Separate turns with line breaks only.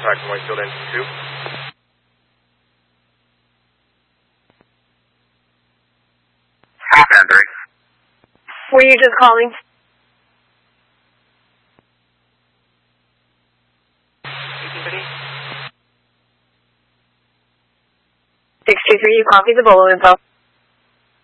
contact from Whitefield Engine 2.
Half and 3.
Were you just calling?
Anybody?
623, you copy the Bolo info.